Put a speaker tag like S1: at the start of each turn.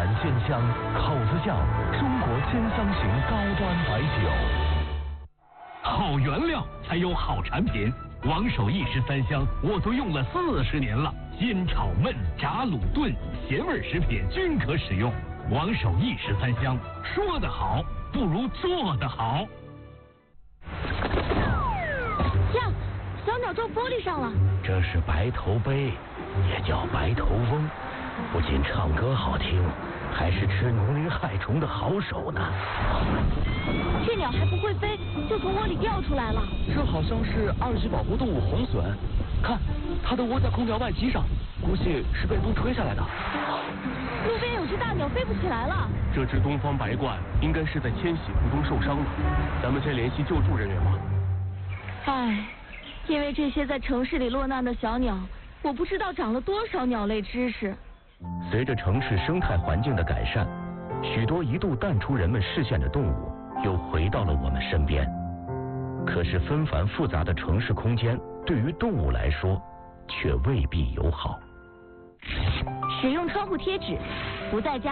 S1: 然鲜香，口子窖中国兼香型高端白酒。
S2: 好原料才有好产品，王守义13香我都用了40年了，煎炒焖炸卤炖咸味食品均可使用。王守义13香，说得好不如做得好。
S3: 呀，小鸟撞玻璃上了。
S1: 这是白头鹎，也叫白头翁，不仅唱歌好听，还是吃农林害虫的好手呢。
S3: 这鸟还不会飞，就从窝里掉出来了。
S4: 这好像是2级保护动物红隼，看，它的窝在空调外机上，估计是被风吹下来的。
S3: 路边有只大鸟飞不起来了。
S5: 这只东方白鹳应该是在迁徙途中受伤了，咱们先联系救助人员吧。
S3: 唉，因为这些在城市里落难的小鸟，我不知道长了多少鸟类知识。
S1: 随着城市生态环境的改善，许多一度淡出人们视线的动物又回到了我们身边。可是纷繁复杂的城市空间对于动物来说却未必友好。
S3: 使用窗户贴纸，不在家